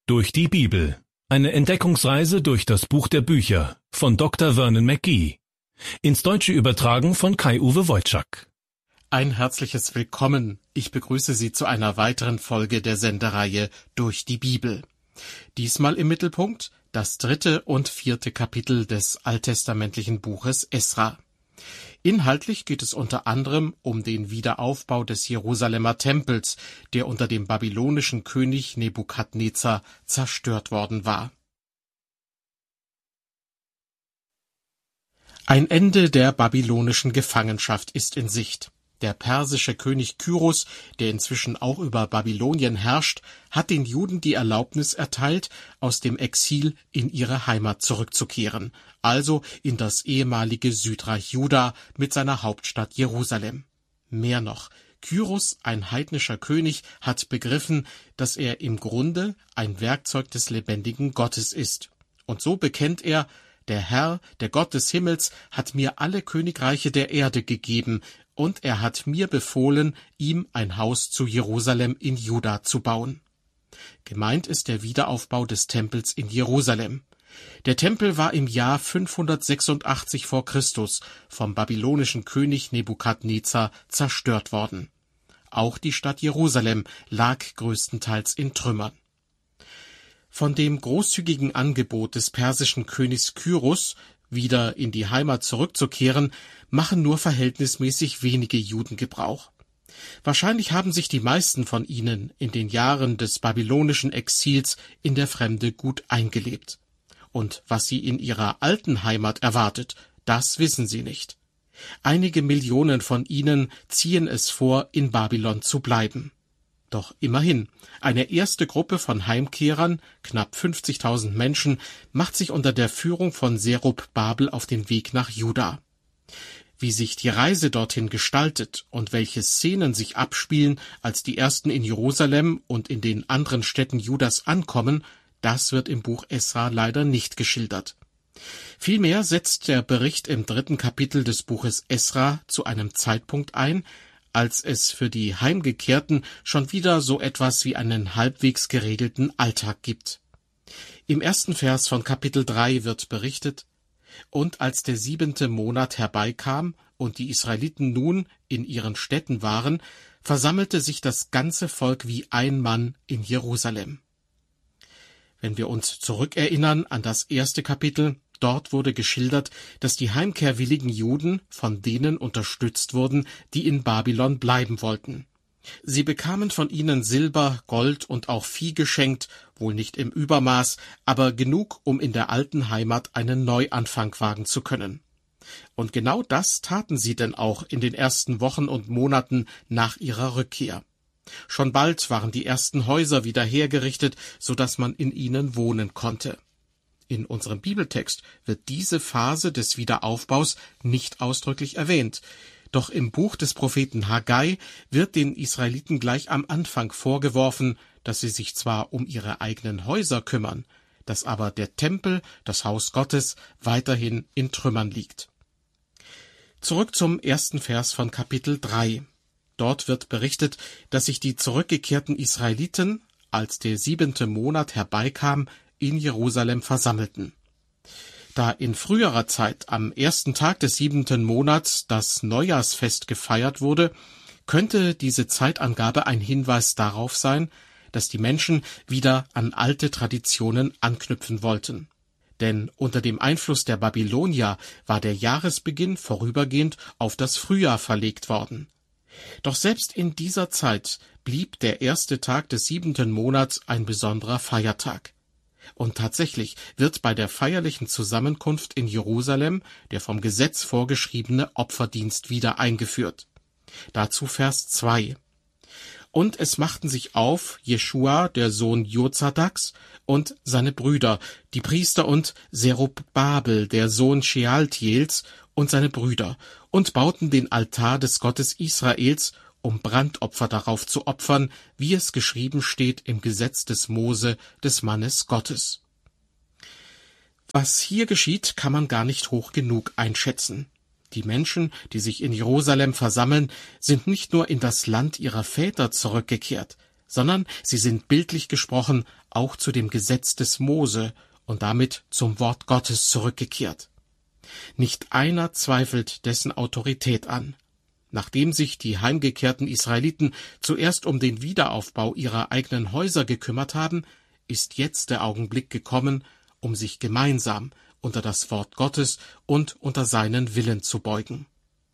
Durch die Bibel. Eine Entdeckungsreise durch das Buch der Bücher von Dr. Vernon McGee. Ins Deutsche übertragen von Kai-Uwe Wojczak. Ein herzliches Willkommen. Ich begrüße Sie zu einer weiteren Folge der Sendereihe Durch die Bibel. Diesmal im Mittelpunkt das 3. und 4. Kapitel des alttestamentlichen Buches Esra. Inhaltlich geht es unter anderem um den Wiederaufbau des Jerusalemer Tempels, der unter dem babylonischen König Nebukadnezar zerstört worden war. Ein Ende der babylonischen Gefangenschaft ist in Sicht. Der persische König Kyros, der inzwischen auch über Babylonien herrscht, hat den Juden die Erlaubnis erteilt, aus dem Exil in ihre Heimat zurückzukehren, also in das ehemalige Südreich Juda mit seiner Hauptstadt Jerusalem. Mehr noch, Kyros, ein heidnischer König, hat begriffen, dass er im Grunde ein Werkzeug des lebendigen Gottes ist. Und so bekennt er: Der Herr, der Gott des Himmels, hat mir alle Königreiche der Erde gegeben, und er hat mir befohlen, ihm ein Haus zu Jerusalem in Juda zu bauen. Gemeint ist der Wiederaufbau des Tempels in Jerusalem. Der Tempel war im Jahr 586 vor Christus vom babylonischen König Nebukadnezar zerstört worden. Auch die Stadt Jerusalem lag größtenteils in Trümmern. Von dem großzügigen Angebot des persischen Königs Kyros, wieder in die Heimat zurückzukehren, machen nur verhältnismäßig wenige Juden Gebrauch. Wahrscheinlich haben sich die meisten von ihnen in den Jahren des babylonischen Exils in der Fremde gut eingelebt. Und was sie in ihrer alten Heimat erwartet, das wissen sie nicht. Einige Millionen von ihnen ziehen es vor, in Babylon zu bleiben. Doch immerhin, eine erste Gruppe von Heimkehrern, knapp 50.000 Menschen, macht sich unter der Führung von Zerubabel auf den Weg nach Juda. Wie sich die Reise dorthin gestaltet und welche Szenen sich abspielen, als die Ersten in Jerusalem und in den anderen Städten Judas ankommen, das wird im Buch Esra leider nicht geschildert. Vielmehr setzt der Bericht im 3. Kapitel des Buches Esra zu einem Zeitpunkt ein, als es für die Heimgekehrten schon wieder so etwas wie einen halbwegs geregelten Alltag gibt. Im 1. Vers von Kapitel 3 wird berichtet: Und als der 7. Monat herbeikam und die Israeliten nun in ihren Städten waren, versammelte sich das ganze Volk wie ein Mann in Jerusalem. Wenn wir uns zurückerinnern an das 1. Kapitel, dort wurde geschildert, dass die heimkehrwilligen Juden von denen unterstützt wurden, die in Babylon bleiben wollten. Sie bekamen von ihnen Silber, Gold und auch Vieh geschenkt, wohl nicht im Übermaß, aber genug, um in der alten Heimat einen Neuanfang wagen zu können. Und genau das taten sie denn auch in den ersten Wochen und Monaten nach ihrer Rückkehr. Schon bald waren die ersten Häuser wieder hergerichtet, so dass man in ihnen wohnen konnte. In unserem Bibeltext wird diese Phase des Wiederaufbaus nicht ausdrücklich erwähnt, doch im Buch des Propheten Haggai wird den Israeliten gleich am Anfang vorgeworfen, dass sie sich zwar um ihre eigenen Häuser kümmern, dass aber der Tempel, das Haus Gottes, weiterhin in Trümmern liegt. Zurück zum 1. Vers von Kapitel 3. Dort wird berichtet, dass sich die zurückgekehrten Israeliten, als der 7. Monat herbeikam, in Jerusalem versammelten. Da in früherer Zeit am 1. Tag des 7. Monats das Neujahrsfest gefeiert wurde, könnte diese Zeitangabe ein Hinweis darauf sein, dass die Menschen wieder an alte Traditionen anknüpfen wollten. Denn unter dem Einfluss der Babylonier war der Jahresbeginn vorübergehend auf das Frühjahr verlegt worden. Doch selbst in dieser Zeit blieb der 1. Tag des 7. Monats ein besonderer Feiertag. Und tatsächlich wird bei der feierlichen Zusammenkunft in Jerusalem der vom Gesetz vorgeschriebene Opferdienst wieder eingeführt. Dazu Vers 2. Und es machten sich auf Jeschua, der Sohn Jozadaks, und seine Brüder, die Priester, und Zerubabel, der Sohn Shealtiels, und seine Brüder, und bauten den Altar des Gottes Israels, um Brandopfer darauf zu opfern, wie es geschrieben steht im Gesetz des Mose, des Mannes Gottes. Was hier geschieht, kann man gar nicht hoch genug einschätzen. Die Menschen, die sich in Jerusalem versammeln, sind nicht nur in das Land ihrer Väter zurückgekehrt, sondern sie sind bildlich gesprochen auch zu dem Gesetz des Mose und damit zum Wort Gottes zurückgekehrt. Nicht einer zweifelt dessen Autorität an. Nachdem sich die heimgekehrten Israeliten zuerst um den Wiederaufbau ihrer eigenen Häuser gekümmert haben, ist jetzt der Augenblick gekommen, um sich gemeinsam unter das Wort Gottes und unter seinen Willen zu beugen.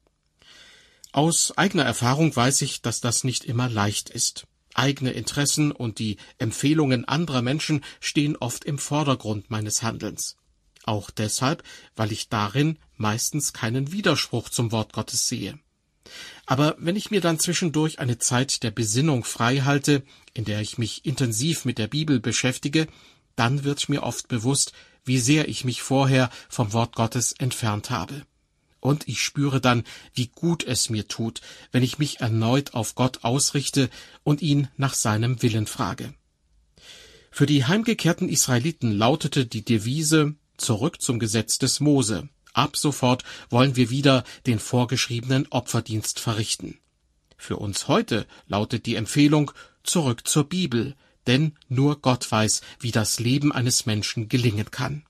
Aus eigener Erfahrung weiß ich, dass das nicht immer leicht ist. Eigene Interessen und die Empfehlungen anderer Menschen stehen oft im Vordergrund meines Handelns. Auch deshalb, weil ich darin meistens keinen Widerspruch zum Wort Gottes sehe. Aber wenn ich mir dann zwischendurch eine Zeit der Besinnung frei halte, in der ich mich intensiv mit der Bibel beschäftige, dann wird mir oft bewusst, wie sehr ich mich vorher vom Wort Gottes entfernt habe. Und ich spüre dann, wie gut es mir tut, wenn ich mich erneut auf Gott ausrichte und ihn nach seinem Willen frage. Für die heimgekehrten Israeliten lautete die Devise »Zurück zum Gesetz des Mose«. Ab sofort wollen wir wieder den vorgeschriebenen Opferdienst verrichten. Für uns heute lautet die Empfehlung »Zurück zur Bibel«, denn nur Gott weiß, wie das Leben eines Menschen gelingen kann.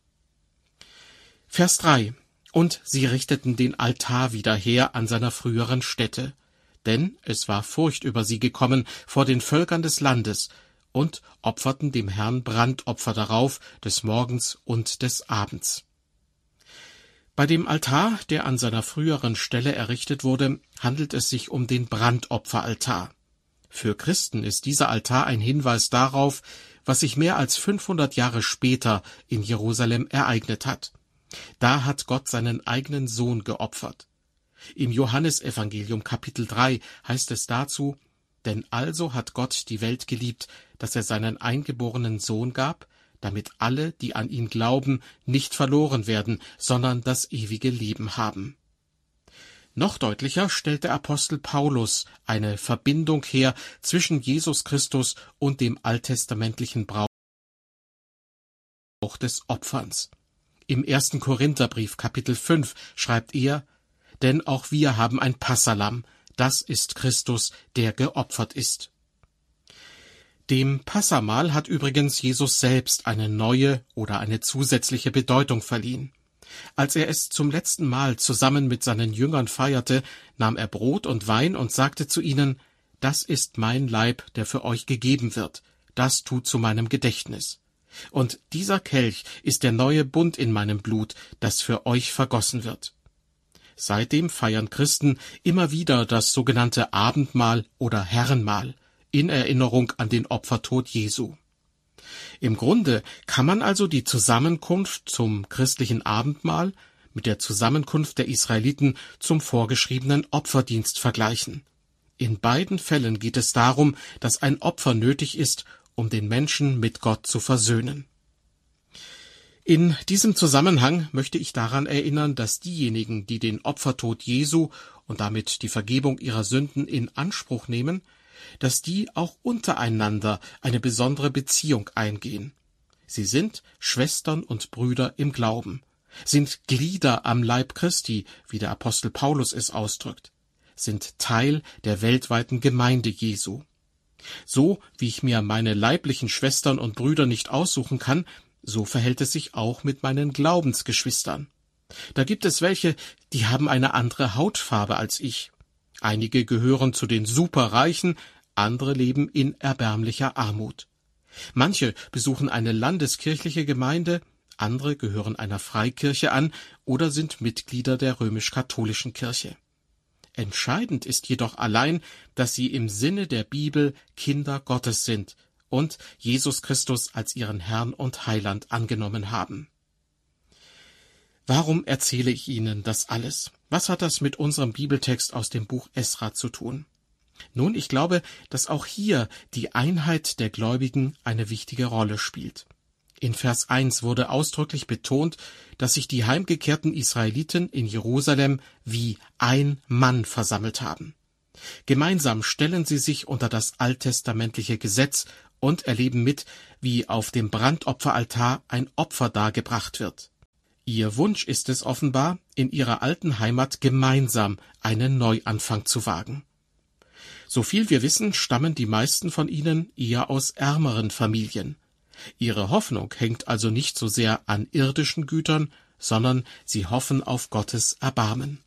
Vers 3: Und sie richteten den Altar wieder her an seiner früheren Stätte, denn es war Furcht über sie gekommen vor den Völkern des Landes, und opferten dem Herrn Brandopfer darauf, des Morgens und des Abends. Bei dem Altar, der an seiner früheren Stelle errichtet wurde, handelt es sich um den Brandopferaltar. Für Christen ist dieser Altar ein Hinweis darauf, was sich mehr als 500 Jahre später in Jerusalem ereignet hat. Da hat Gott seinen eigenen Sohn geopfert. Im Johannesevangelium Kapitel 3 heißt es dazu: Denn also hat Gott die Welt geliebt, dass er seinen eingeborenen Sohn gab, damit alle, die an ihn glauben, nicht verloren werden, sondern das ewige Leben haben. Noch deutlicher stellt der Apostel Paulus eine Verbindung her zwischen Jesus Christus und dem alttestamentlichen Brauch des Opferns. Im 1. Korintherbrief Kapitel 5 schreibt er: Denn auch wir haben ein Passalamm, das ist Christus, der geopfert ist. Dem Passamahl hat übrigens Jesus selbst eine neue oder eine zusätzliche Bedeutung verliehen. Als er es zum letzten Mal zusammen mit seinen Jüngern feierte, nahm er Brot und Wein und sagte zu ihnen: Das ist mein Leib, der für euch gegeben wird. Das tut zu meinem Gedächtnis. Und dieser Kelch ist der neue Bund in meinem Blut, das für euch vergossen wird. Seitdem feiern Christen immer wieder das sogenannte Abendmahl oder Herrenmahl in Erinnerung an den Opfertod Jesu. Im Grunde kann man also die Zusammenkunft zum christlichen Abendmahl mit der Zusammenkunft der Israeliten zum vorgeschriebenen Opferdienst vergleichen. In beiden Fällen geht es darum, dass ein Opfer nötig ist, um den Menschen mit Gott zu versöhnen. In diesem Zusammenhang möchte ich daran erinnern, dass diejenigen, die den Opfertod Jesu und damit die Vergebung ihrer Sünden in Anspruch nehmen, dass die auch untereinander eine besondere Beziehung eingehen. Sie sind Schwestern und Brüder im Glauben, sind Glieder am Leib Christi, wie der Apostel Paulus es ausdrückt, sind Teil der weltweiten Gemeinde Jesu. So wie ich mir meine leiblichen Schwestern und Brüder nicht aussuchen kann, so verhält es sich auch mit meinen Glaubensgeschwistern. Da gibt es welche, die haben eine andere Hautfarbe als ich. Einige gehören zu den Superreichen, andere leben in erbärmlicher Armut. Manche besuchen eine landeskirchliche Gemeinde, andere gehören einer Freikirche an oder sind Mitglieder der römisch-katholischen Kirche. Entscheidend ist jedoch allein, dass sie im Sinne der Bibel Kinder Gottes sind und Jesus Christus als ihren Herrn und Heiland angenommen haben. Warum erzähle ich Ihnen das alles? Was hat das mit unserem Bibeltext aus dem Buch Esra zu tun? Nun, ich glaube, dass auch hier die Einheit der Gläubigen eine wichtige Rolle spielt. In Vers 1 wurde ausdrücklich betont, dass sich die heimgekehrten Israeliten in Jerusalem wie ein Mann versammelt haben. Gemeinsam stellen sie sich unter das alttestamentliche Gesetz und erleben mit, wie auf dem Brandopferaltar ein Opfer dargebracht wird. Ihr Wunsch ist es offenbar, in ihrer alten Heimat gemeinsam einen Neuanfang zu wagen. So viel wir wissen, stammen die meisten von ihnen eher aus ärmeren Familien. Ihre Hoffnung hängt also nicht so sehr an irdischen Gütern, sondern sie hoffen auf Gottes Erbarmen.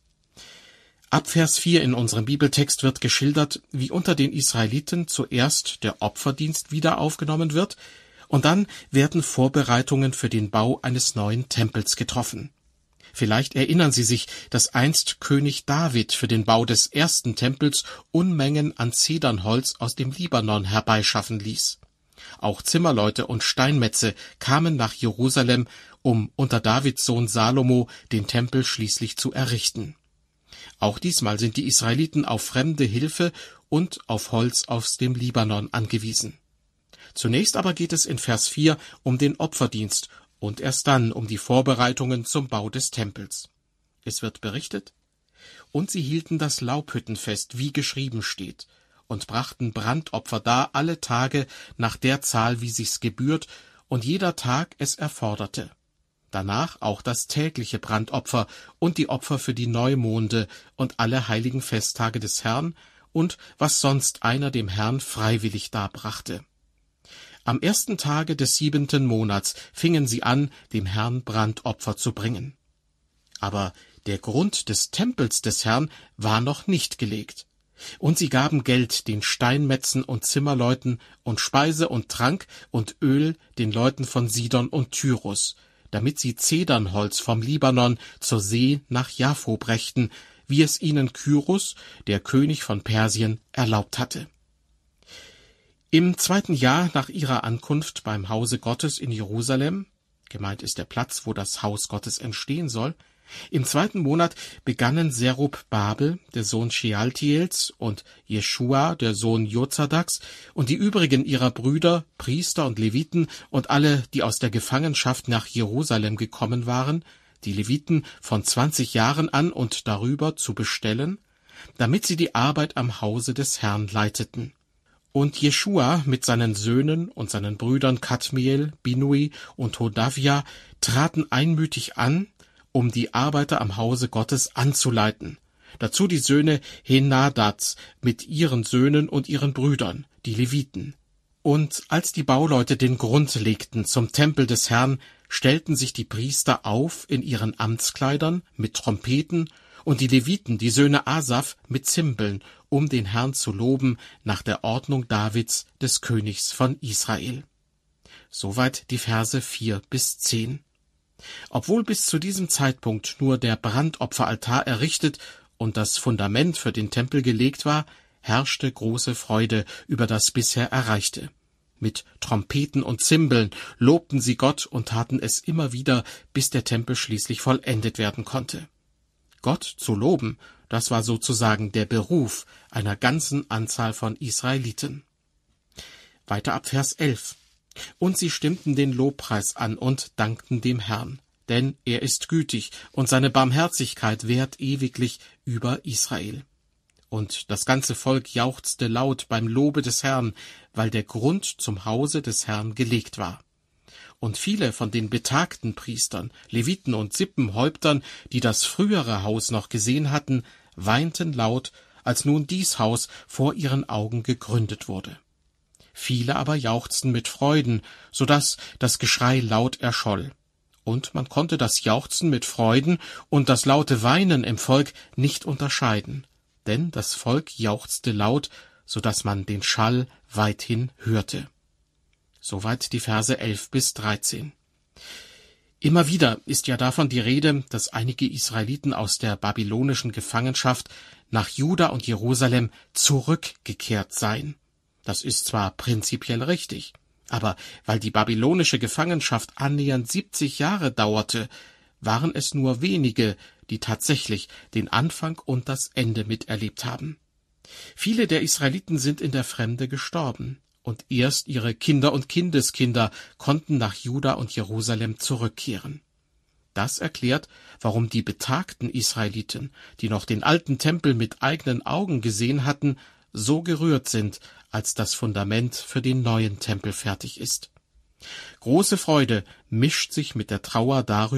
Ab Vers 4 in unserem Bibeltext wird geschildert, wie unter den Israeliten zuerst der Opferdienst wieder aufgenommen wird, und dann werden Vorbereitungen für den Bau eines neuen Tempels getroffen. Vielleicht erinnern Sie sich, dass einst König David für den Bau des ersten Tempels Unmengen an Zedernholz aus dem Libanon herbeischaffen ließ. Auch Zimmerleute und Steinmetze kamen nach Jerusalem, um unter Davids Sohn Salomo den Tempel schließlich zu errichten. Auch diesmal sind die Israeliten auf fremde Hilfe und auf Holz aus dem Libanon angewiesen. Zunächst aber geht es in Vers 4 um den Opferdienst und erst dann um die Vorbereitungen zum Bau des Tempels. Es wird berichtet: Und sie hielten das Laubhüttenfest, wie geschrieben steht, und brachten Brandopfer dar alle Tage nach der Zahl, wie sich's gebührt, und jeder Tag es erforderte. Danach auch das tägliche Brandopfer und die Opfer für die Neumonde und alle heiligen Festtage des Herrn und was sonst einer dem Herrn freiwillig darbrachte. Am 1. Tage des 7. Monats fingen sie an, dem Herrn Brandopfer zu bringen. Aber der Grund des Tempels des Herrn war noch nicht gelegt. Und sie gaben Geld den Steinmetzen und Zimmerleuten und Speise und Trank und Öl den Leuten von Sidon und Tyrus, damit sie Zedernholz vom Libanon zur See nach Jaffo brächten, wie es ihnen Kyros, der König von Persien, erlaubt hatte. Im 2. Jahr nach ihrer Ankunft beim Hause Gottes in Jerusalem, gemeint ist der Platz, wo das Haus Gottes entstehen soll, im 2. Monat begannen Zerub-Babel, der Sohn Shealtiels, und Jeschua, der Sohn Jozadaks, und die übrigen ihrer Brüder, Priester und Leviten und alle, die aus der Gefangenschaft nach Jerusalem gekommen waren, die Leviten von 20 Jahren an und darüber zu bestellen, damit sie die Arbeit am Hause des Herrn leiteten. Und Jeschua mit seinen Söhnen und seinen Brüdern Kadmiel, Binui und Hodavia traten einmütig an, um die Arbeiter am Hause Gottes anzuleiten. Dazu die Söhne Henadads mit ihren Söhnen und ihren Brüdern, die Leviten. Und als die Bauleute den Grund legten zum Tempel des Herrn, stellten sich die Priester auf in ihren Amtskleidern mit Trompeten und die Leviten, die Söhne Asaf, mit Zimbeln, um den Herrn zu loben nach der Ordnung Davids, des Königs von Israel. Soweit die Verse 4-10. Obwohl bis zu diesem Zeitpunkt nur der Brandopferaltar errichtet und das Fundament für den Tempel gelegt war, herrschte große Freude über das bisher Erreichte. Mit Trompeten und Zimbeln lobten sie Gott und taten es immer wieder, bis der Tempel schließlich vollendet werden konnte. Gott zu loben, das war sozusagen der Beruf einer ganzen Anzahl von Israeliten. Weiter ab Vers 11. Und sie stimmten den Lobpreis an und dankten dem Herrn, denn er ist gütig und seine Barmherzigkeit währt ewiglich über Israel. Und das ganze Volk jauchzte laut beim Lobe des Herrn, weil der Grund zum Hause des Herrn gelegt war. Und viele von den betagten Priestern, Leviten und Sippenhäuptern, die das frühere Haus noch gesehen hatten, weinten laut, als nun dies Haus vor ihren Augen gegründet wurde. Viele aber jauchzten mit Freuden, so dass das Geschrei laut erscholl. Und man konnte das Jauchzen mit Freuden und das laute Weinen im Volk nicht unterscheiden, denn das Volk jauchzte laut, so dass man den Schall weithin hörte. Soweit die Verse 11-13. Immer wieder ist ja davon die Rede, dass einige Israeliten aus der babylonischen Gefangenschaft nach Juda und Jerusalem zurückgekehrt seien. Das ist zwar prinzipiell richtig, aber weil die babylonische Gefangenschaft annähernd 70 Jahre dauerte, waren es nur wenige, die tatsächlich den Anfang und das Ende miterlebt haben. Viele der Israeliten sind in der Fremde gestorben, und erst ihre Kinder und Kindeskinder konnten nach Juda und Jerusalem zurückkehren. Das erklärt, warum die betagten Israeliten, die noch den alten Tempel mit eigenen Augen gesehen hatten, so gerührt sind, als das Fundament für den neuen Tempel fertig ist. Große Freude mischt sich mit der Trauer darüber,